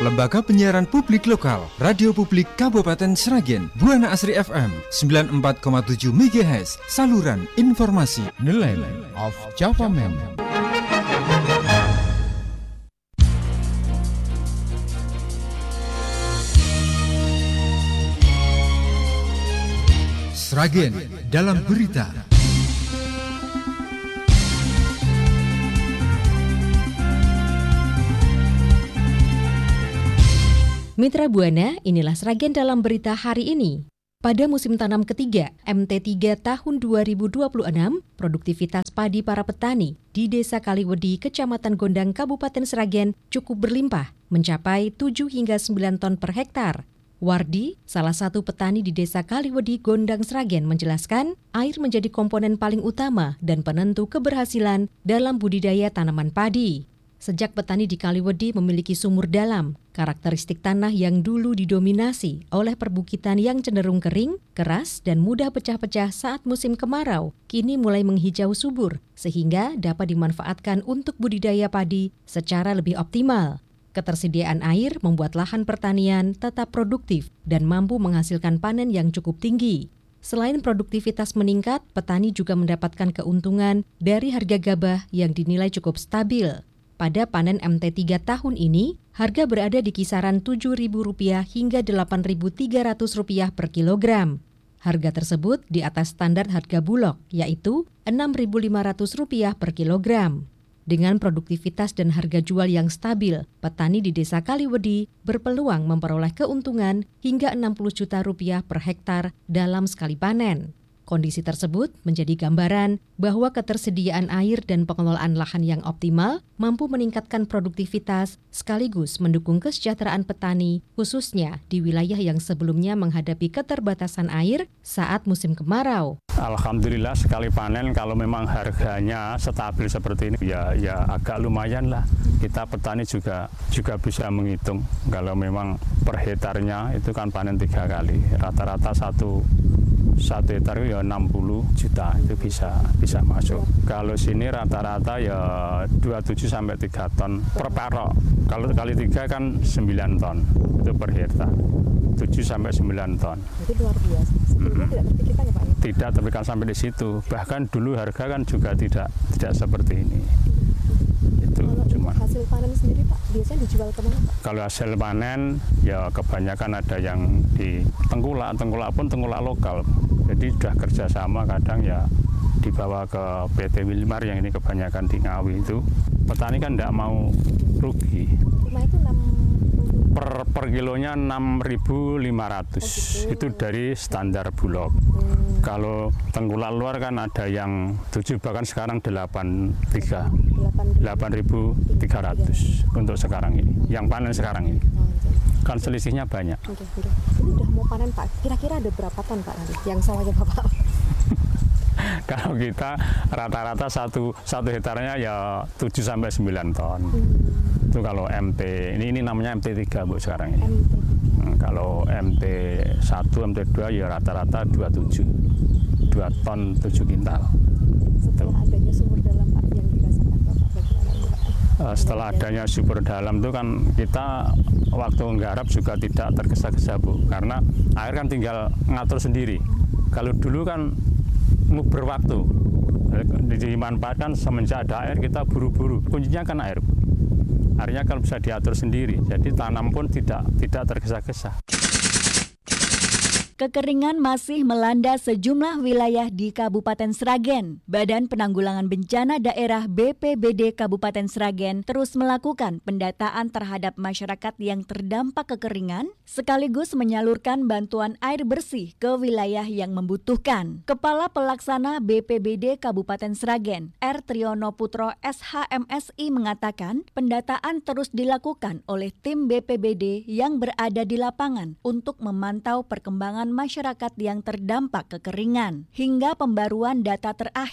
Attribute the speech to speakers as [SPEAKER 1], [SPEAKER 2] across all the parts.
[SPEAKER 1] Lembaga Penyiaran Publik Lokal, Radio Publik Kabupaten Sragen, Buana Asri FM 94,7 MHz, saluran informasi.
[SPEAKER 2] Nelayan of Java Man.
[SPEAKER 1] Sragen dalam berita.
[SPEAKER 3] Mitra Buana, inilah Sragen dalam berita hari ini. Pada musim tanam ketiga MT3 tahun 2026, produktivitas padi para petani di Desa Kaliwedi, Kecamatan Gondang, Kabupaten Sragen cukup berlimpah, mencapai 7 hingga 9 ton per hektar. Wardi, salah satu petani di Desa Kaliwedi, Gondang, Sragen menjelaskan, air menjadi komponen paling utama dan penentu keberhasilan dalam budidaya tanaman padi. Sejak petani di Kaliwedi memiliki sumur dalam, karakteristik tanah yang dulu didominasi oleh perbukitan yang cenderung kering, keras, dan mudah pecah-pecah saat musim kemarau, kini mulai menghijau subur, sehingga dapat dimanfaatkan untuk budidaya padi secara lebih optimal. Ketersediaan air membuat lahan pertanian tetap produktif dan mampu menghasilkan panen yang cukup tinggi. Selain produktivitas meningkat, petani juga mendapatkan keuntungan dari harga gabah yang dinilai cukup stabil. Pada panen MT3 tahun ini, harga berada di kisaran Rp7.000 hingga Rp8.300 per kilogram. Harga tersebut di atas standar harga bulog, yaitu Rp6.500 per kilogram. Dengan produktivitas dan harga jual yang stabil, petani di Desa Kaliwedi berpeluang memperoleh keuntungan hingga Rp60 juta per hektar dalam sekali panen. Kondisi tersebut menjadi gambaran bahwa ketersediaan air dan pengelolaan lahan yang optimal mampu meningkatkan produktivitas sekaligus mendukung kesejahteraan petani, khususnya di wilayah yang sebelumnya menghadapi keterbatasan air saat musim kemarau.
[SPEAKER 4] Alhamdulillah sekali panen kalau memang harganya stabil seperti ini ya agak lumayan lah. Kita petani juga bisa menghitung kalau memang per hektarnya itu kan panen 3 kali. Rata-rata satu hektar ya 60 juta itu bisa masuk. Kalau sini rata-rata ya 27 sampai 3 ton per parok. Kalau kali 3 kan 9 ton itu per hektar. 7 sampai 9 ton.
[SPEAKER 3] Itu luar biasa. Sebelumnya tidak terpikirkan ya Pak?
[SPEAKER 4] Tidak terpikirkan sampai di situ. Bahkan dulu harga kan juga tidak seperti ini. Itu
[SPEAKER 3] kalau
[SPEAKER 4] cuma
[SPEAKER 3] hasil panen sendiri Pak, biasanya dijual kemana Pak?
[SPEAKER 4] Kalau hasil panen ya kebanyakan ada yang di tengkulak pun tengkulak lokal. Jadi sudah kerjasama kadang ya dibawa ke PT Wilmar yang ini kebanyakan di Ngawi itu. Petani kan tidak mau rugi.
[SPEAKER 3] Cuma itu 6
[SPEAKER 4] per kilonya 6.500 itu dari standar bulog. Kalau tengkulak luar kan ada yang 7 bahkan sekarang 8.300 untuk sekarang ini. Yang panen sekarang ini. Kan selisihnya banyak.
[SPEAKER 3] Oke. Ini udah mau panen Pak. Kira-kira ada berapa ton Pak nanti yang sawahnya Bapak?
[SPEAKER 4] Kalau kita rata-rata satu hektarnya ya 7 sampai 9 ton. Itu kalau MT, ini namanya MT3 Bu sekarang ini. Kalau MT1, MT2 ya rata-rata 27. 2 ton 7 kintal.
[SPEAKER 3] Setelah adanya sumur dalam Pak yang dirasakan Bapak bagaimana Pak?
[SPEAKER 4] Setelah adanya sumur dalam itu kan kita waktu nggarap juga tidak tergesa-gesa Bu. Karena air kan tinggal ngatur sendiri. Kalau dulu kan nguber waktu, dimanfaatkan semenjak ada air kita buru-buru. Kuncinya kan air. Airnya kalau bisa diatur sendiri, jadi tanam pun tidak tergesa-gesa.
[SPEAKER 5] Kekeringan masih melanda sejumlah wilayah di Kabupaten Sragen. Badan Penanggulangan Bencana Daerah BPBD Kabupaten Sragen terus melakukan pendataan terhadap masyarakat yang terdampak kekeringan, sekaligus menyalurkan bantuan air bersih ke wilayah yang membutuhkan. Kepala Pelaksana BPBD Kabupaten Sragen, R. Triyono Putro SHMSI mengatakan, pendataan terus dilakukan oleh tim BPBD yang berada di lapangan untuk memantau perkembangan masyarakat yang terdampak kekeringan. Hingga pembaruan data terakhir,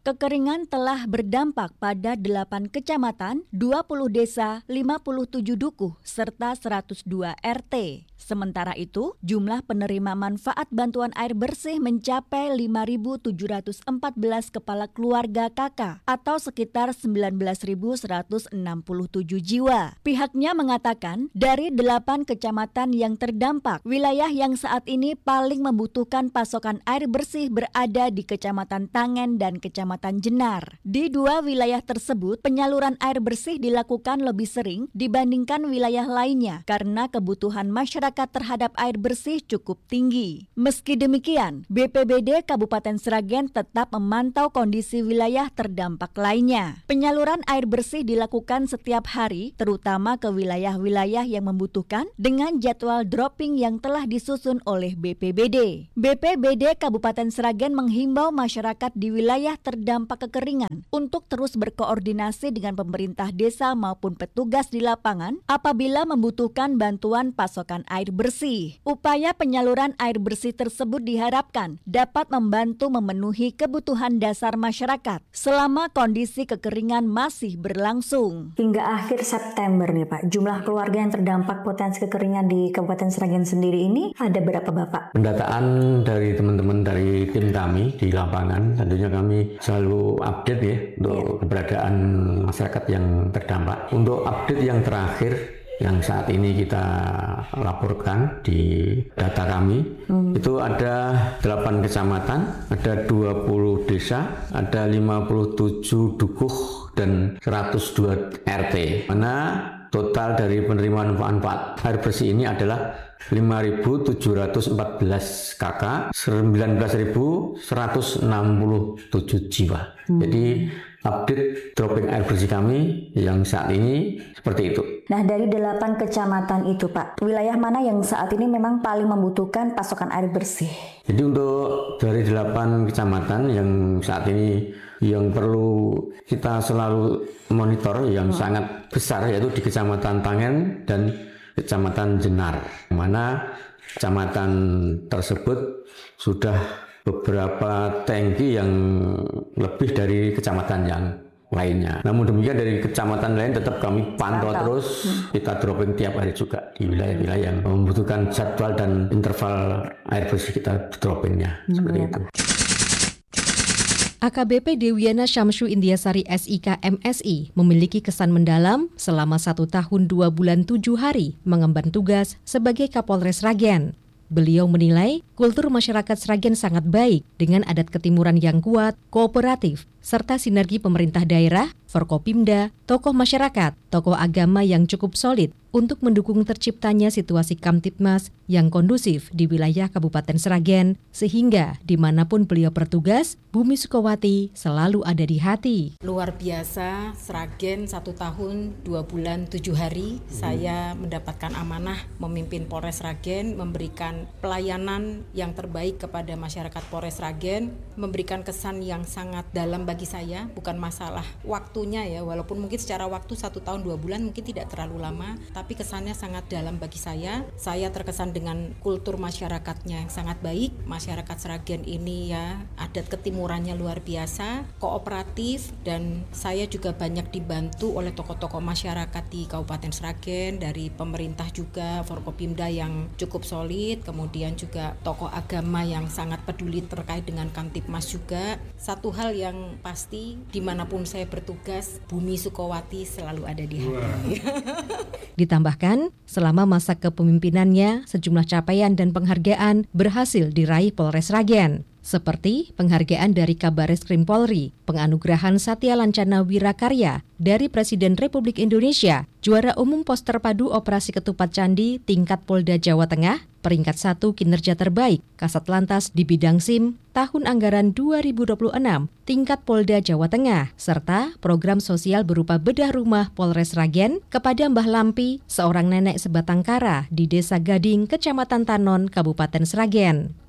[SPEAKER 5] Kekeringan telah berdampak pada 8 kecamatan, 20 desa, 57 dukuh, serta 102 RT. Sementara itu, jumlah penerima manfaat bantuan air bersih mencapai 5.714 kepala keluarga KK atau sekitar 19.167 jiwa. Pihaknya mengatakan, dari 8 kecamatan yang terdampak, wilayah yang saat ini paling membutuhkan pasokan air bersih berada di Kecamatan Tangen dan Kecamatan Jenar. Di 2 wilayah tersebut, penyaluran air bersih dilakukan lebih sering dibandingkan wilayah lainnya karena kebutuhan masyarakat terhadap air bersih cukup tinggi. Meski demikian, BPBD Kabupaten Sragen tetap memantau kondisi wilayah terdampak lainnya. Penyaluran air bersih dilakukan setiap hari, terutama ke wilayah-wilayah yang membutuhkan dengan jadwal dropping yang telah disusun oleh BPBD. BPBD Kabupaten Sragen menghimbau masyarakat di wilayah terdampak kekeringan untuk terus berkoordinasi dengan pemerintah desa maupun petugas di lapangan apabila membutuhkan bantuan pasokan air bersih. Upaya penyaluran air bersih tersebut diharapkan dapat membantu memenuhi kebutuhan dasar masyarakat selama kondisi kekeringan masih berlangsung.
[SPEAKER 6] Hingga akhir September nih Pak, jumlah keluarga yang terdampak potensi kekeringan di Kabupaten Sragen sendiri ini ada berapa Bapak?
[SPEAKER 7] Pendataan dari teman-teman dari tim kami di lapangan, tentunya kami selalu update ya untuk keberadaan masyarakat yang terdampak. Untuk update yang terakhir yang saat ini kita laporkan di data kami, itu ada 8 kecamatan, ada 20 desa, ada 57 dukuh dan 102 RT. Mana total dari penerimaan manfaat air bersih ini adalah 5.714 KK, 19.167 jiwa. Jadi update dropping air bersih kami yang saat ini seperti itu.
[SPEAKER 6] Nah, dari 8 kecamatan itu Pak, wilayah mana yang saat ini memang paling membutuhkan pasokan air bersih?
[SPEAKER 7] Jadi untuk dari 8 kecamatan yang saat ini yang perlu kita selalu monitor yang sangat besar yaitu di Kecamatan Tangen dan Kecamatan Jenar, mana kecamatan tersebut sudah beberapa tangki yang lebih dari kecamatan yang lainnya. Namun demikian dari kecamatan lain tetap kami pantau terus, kita dropping tiap hari juga di wilayah-wilayah yang membutuhkan jadwal dan interval air bersih kita droppingnya seperti itu.
[SPEAKER 3] AKBP Dewiana Syamsu Indiasari SIK MSI memiliki kesan mendalam selama 1 tahun 2 bulan 7 hari mengemban tugas sebagai Kapolres Sragen. Beliau menilai kultur masyarakat Sragen sangat baik dengan adat ketimuran yang kuat, kooperatif, serta sinergi pemerintah daerah, Forkopimda, tokoh masyarakat, tokoh agama yang cukup solid untuk mendukung terciptanya situasi Kamtibmas yang kondusif di wilayah Kabupaten Sragen, sehingga dimanapun beliau bertugas, Bumi Sukowati selalu ada di hati.
[SPEAKER 8] Luar biasa, Sragen 1 tahun 2 bulan 7 hari, saya mendapatkan amanah memimpin Polres Sragen, memberikan pelayanan yang terbaik kepada masyarakat Polres Sragen, memberikan kesan yang sangat dalam bagi saya, bukan masalah waktunya ya, walaupun mungkin secara waktu 1 tahun 2 bulan mungkin tidak terlalu lama, tapi kesannya sangat dalam bagi saya. Saya terkesan dengan kultur masyarakatnya yang sangat baik. Masyarakat Sragen ini ya, adat ketimurannya luar biasa, kooperatif, dan saya juga banyak dibantu oleh tokoh-tokoh masyarakat di Kabupaten Sragen, dari pemerintah juga, Forkopimda yang cukup solid, kemudian juga tokoh agama yang sangat peduli terkait dengan Kamtibmas juga. Satu hal yang pasti, dimanapun saya bertugas, Bumi Sukowati selalu ada di hati.
[SPEAKER 3] Ditambahkan, selama masa kepemimpinannya, sejumlah capaian dan penghargaan berhasil diraih Polres Sragen, seperti penghargaan dari Kabareskrim Polri, penganugerahan Satya Lancana Wirakarya dari Presiden Republik Indonesia, juara umum pos terpadu operasi ketupat candi tingkat Polda Jawa Tengah, peringkat 1 kinerja terbaik Kasat Lantas di bidang SIM tahun anggaran 2026 tingkat Polda Jawa Tengah, serta program sosial berupa bedah rumah Polres Sragen kepada Mbah Lampi, seorang nenek sebatang kara di Desa Gading, Kecamatan Tanon, Kabupaten Sragen.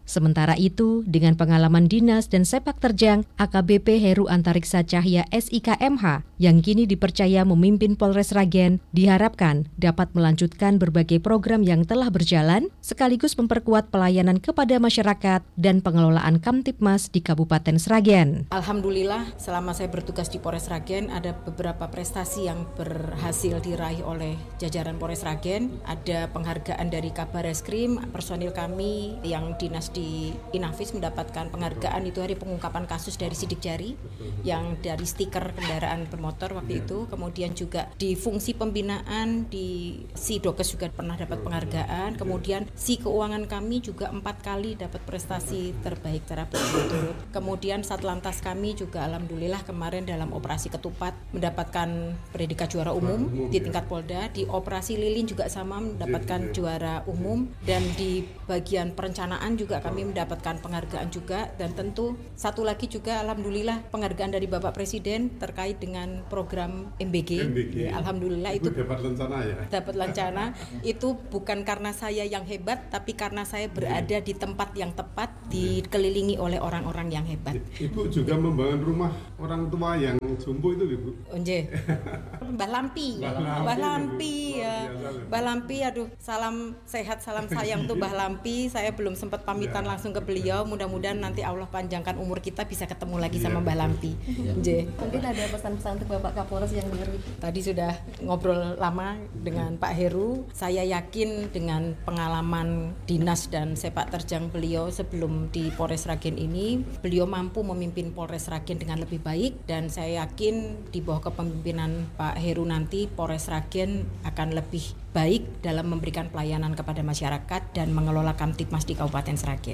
[SPEAKER 3] Sementara itu, dengan pengalaman dinas dan sepak terjang, AKBP Heru Antariksa Cahya SIKMH yang kini dipercaya memimpin Polres Sragen diharapkan dapat melanjutkan berbagai program yang telah berjalan sekaligus memperkuat pelayanan kepada masyarakat dan pengelolaan Kamtibmas di Kabupaten Sragen.
[SPEAKER 8] Alhamdulillah, selama saya bertugas di Polres Sragen ada beberapa prestasi yang berhasil diraih oleh jajaran Polres Sragen. Ada penghargaan dari Kabar Eskrim, personil kami yang dinas di Inavis mendapatkan penghargaan itu hari pengungkapan kasus dari sidik jari yang dari stiker kendaraan bermotor waktu itu. Kemudian juga di fungsi pembinaan di Si Dokes juga pernah dapat penghargaan. Kemudian Si Keuangan kami juga 4 kali dapat prestasi terbaik secara berturut-turut. Kemudian Satlantas kami juga alhamdulillah kemarin dalam operasi Ketupat mendapatkan predikat juara umum di tingkat Polda. Di operasi Lilin juga sama mendapatkan juara umum, dan di bagian perencanaan juga kami mendapatkan penghargaan juga. Dan tentu satu lagi juga alhamdulillah penghargaan dari Bapak Presiden terkait dengan program MBG. Ya, alhamdulillah itu dapat lancana ya. Dapat lancana itu bukan karena saya yang hebat, tapi karena saya berada di tempat yang tepat, dikelilingi oleh orang-orang yang hebat.
[SPEAKER 9] Ibu juga membangun rumah orang tua yang jompo itu, Ibu.
[SPEAKER 8] Onje. Mbah Lampi ya. Mbah Lampi, aduh, salam sehat, salam sayang tuh Mbah Lampi. Saya belum sempat pamitan langsung ke beliau. Mudah-mudahan nanti Allah panjangkan umur kita bisa ketemu lagi sama Mbah Lampi.
[SPEAKER 3] Mungkin ada pesan-pesan untuk Bapak Kapolres yang dengar.
[SPEAKER 8] Tadi sudah ngobrol lama dengan Pak Heru. Saya yakin dengan pengalaman dinas dan sepak terjang beliau sebelum di Polres Sragen ini, beliau mampu memimpin Polres Sragen dengan lebih baik, dan saya yakin di bawah kepemimpinan Pak Heru nanti Polres Sragen akan lebih baik dalam memberikan pelayanan kepada masyarakat dan mengelola Kamtibmas di Kabupaten Sragen.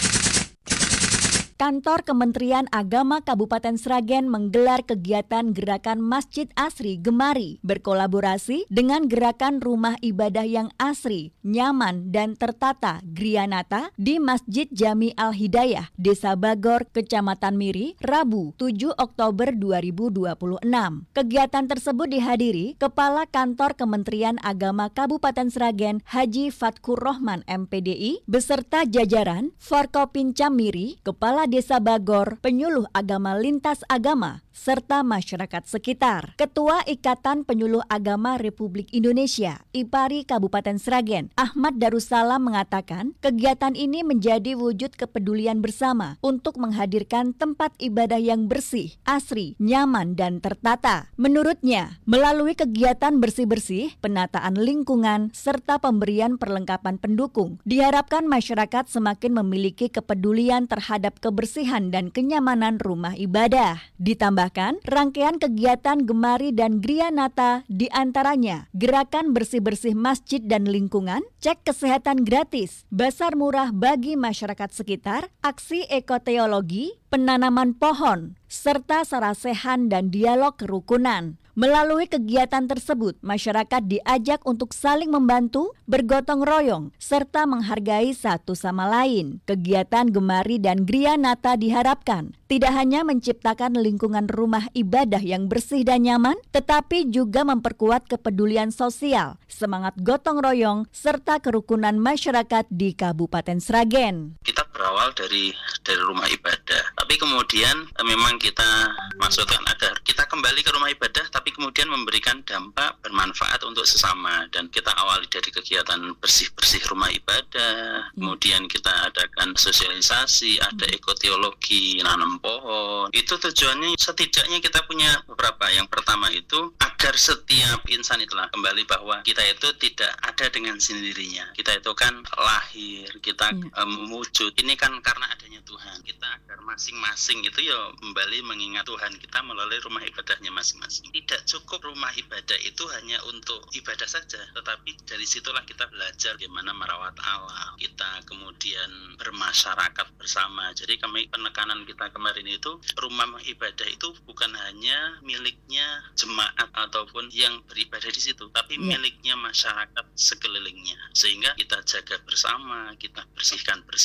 [SPEAKER 5] Kantor Kementerian Agama Kabupaten Sragen menggelar kegiatan Gerakan Masjid Asri Gemari berkolaborasi dengan Gerakan Rumah Ibadah yang Asri, Nyaman, dan Tertata Grianata di Masjid Jami Al-Hidayah, Desa Bagor, Kecamatan Miri, Rabu 7 Oktober 2026. Kegiatan tersebut dihadiri Kepala Kantor Kementerian Agama Kabupaten Sragen Haji Fatkur Rohman MPDI beserta jajaran Forkopincam Miri, Kepala Desa Bagor, penyuluh agama lintas agama, serta masyarakat sekitar. Ketua Ikatan Penyuluh Agama Republik Indonesia, IPARI Kabupaten Sragen, Ahmad Darussalam mengatakan, kegiatan ini menjadi wujud kepedulian bersama untuk menghadirkan tempat ibadah yang bersih, asri, nyaman, dan tertata. Menurutnya, melalui kegiatan bersih-bersih, penataan lingkungan, serta pemberian perlengkapan pendukung, diharapkan masyarakat semakin memiliki kepedulian terhadap kebersihan dan kenyamanan rumah ibadah. Ditambahkan, rangkaian kegiatan Gemari dan Grianata diantaranya gerakan bersih-bersih masjid dan lingkungan, cek kesehatan gratis, basar murah bagi masyarakat sekitar, aksi ekoteologi, penanaman pohon, serta sarasehan dan dialog kerukunan. Melalui kegiatan tersebut, masyarakat diajak untuk saling membantu, bergotong royong, serta menghargai satu sama lain. Kegiatan Gemari dan Grianata diharapkan tidak hanya menciptakan lingkungan rumah ibadah yang bersih dan nyaman, tetapi juga memperkuat kepedulian sosial, semangat gotong royong, serta kerukunan masyarakat di Kabupaten Sragen.
[SPEAKER 10] Kita berawal dari rumah ibadah, tapi kemudian memang kita maksudkan agar kita kembali ke rumah ibadah, tapi kemudian memberikan dampak bermanfaat untuk sesama. Dan kita awali dari kegiatan bersih-bersih rumah ibadah, kemudian kita adakan sosialisasi, ada ekoteologi, nanam pohon. Itu tujuannya setidaknya kita punya beberapa. Yang pertama itu agar setiap insan itulah kembali bahwa kita itu tidak ada dengan sendirinya. Kita itu kan lahir, kita mewujud. Ini kan karena adanya Tuhan. Kita agar masing-masing itu ya kembali mengingat Tuhan kita melalui rumah ibadahnya masing-masing. Tidak cukup rumah ibadah itu hanya untuk ibadah saja, tetapi dari situlah kita belajar bagaimana merawat alam. Kita kemudian bermasyarakat bersama. Jadi penekanan kita kemarin itu rumah ibadah itu bukan hanya miliknya jemaat ataupun yang beribadah di situ, tapi miliknya masyarakat sekelilingnya. Sehingga kita jaga bersama, kita bersihkan bersama,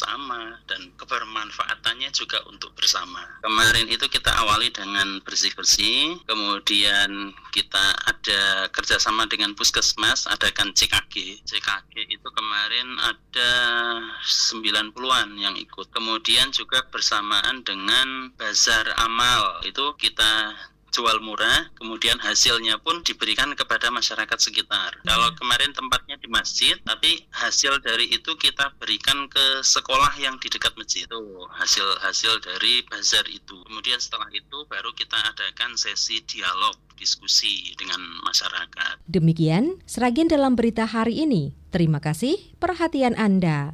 [SPEAKER 10] bersama dan kebermanfaatannya juga untuk bersama. Kemarin itu kita awali dengan bersih-bersih, kemudian kita ada kerjasama dengan Puskesmas, adakan CKG. CKG itu kemarin ada 90-an yang ikut. Kemudian juga bersamaan dengan Bazar Amal, itu kita jual murah, kemudian hasilnya pun diberikan kepada masyarakat sekitar. Kalau kemarin tempatnya di masjid, tapi hasil dari itu kita berikan ke sekolah yang di dekat masjid. Itu hasil dari bazar itu. Kemudian setelah itu baru kita adakan sesi dialog, diskusi dengan masyarakat.
[SPEAKER 3] Demikian Sragen dalam berita hari ini. Terima kasih perhatian Anda.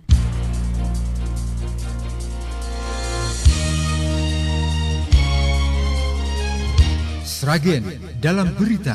[SPEAKER 1] Sragen dalam berita.